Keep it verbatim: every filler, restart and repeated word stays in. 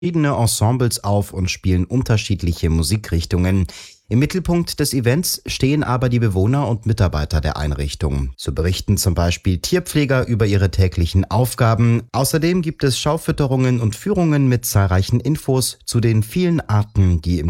Verschiedene Ensembles auf und spielen unterschiedliche Musikrichtungen. Im Mittelpunkt des Events stehen aber die Bewohner und Mitarbeiter der Einrichtung. So berichten zum Beispiel Tierpfleger über ihre täglichen Aufgaben. Außerdem gibt es Schaufütterungen und Führungen mit zahlreichen Infos zu den vielen Arten, die im